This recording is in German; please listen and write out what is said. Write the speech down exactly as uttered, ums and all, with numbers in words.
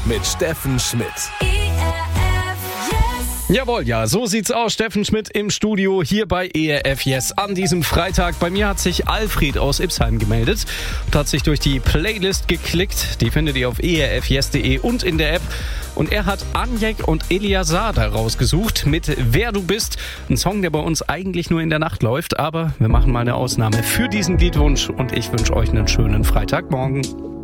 mit Steffen Schmidt. Jawohl, ja, so sieht's aus. Steffen Schmidt im Studio hier bei E R F Yes an diesem Freitag. Bei mir hat sich Alfred aus Ipsheim gemeldet und hat sich durch die Playlist geklickt. Die findet ihr auf e r f yes punkt de und in der App. Und er hat Anjek und Eliasar da rausgesucht mit Wer du bist. Ein Song, der bei uns eigentlich nur in der Nacht läuft. Aber wir machen mal eine Ausnahme für diesen Liedwunsch und ich wünsche euch einen schönen Freitagmorgen.